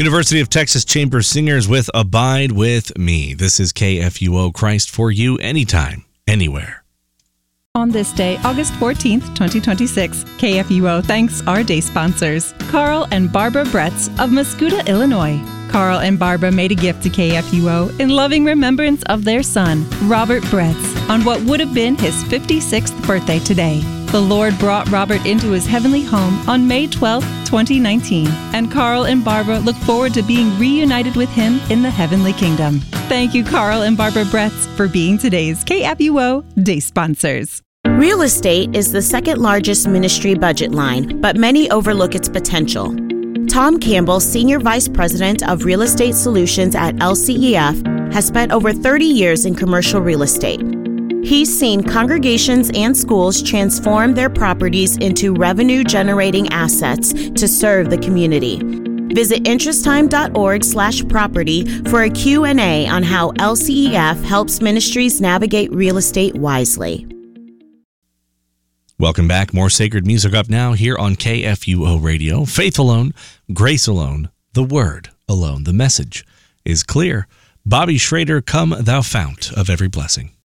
University of Texas Chamber Singers with Abide With Me. This is KFUO, Christ for you, anytime, anywhere. On this day, August 14th, 2026, KFUO thanks our day sponsors, Carl and Barbara Bretz of Mascoutah, Illinois. Carl and Barbara made a gift to KFUO in loving remembrance of their son, Robert Bretz, on what would have been his 56th birthday today. The Lord brought Robert into his heavenly home on May 12, 2019, and Carl and Barbara look forward to being reunited with him in the heavenly kingdom. Thank you, Carl and Barbara Bretz, for being today's KFUO Day sponsors. Real estate is the second largest ministry budget line, but many overlook its potential. Tom Campbell, Senior Vice President of Real Estate Solutions at LCEF, has spent over 30 years in commercial real estate. He's seen congregations and schools transform their properties into revenue-generating assets to serve the community. Visit interesttime.org/property for a Q&A on how LCEF helps ministries navigate real estate wisely. Welcome back. More sacred music up now here on KFUO Radio. Faith alone, grace alone, the word alone. The message is clear. Bobby Schrader, Come Thou Fount of Every Blessing.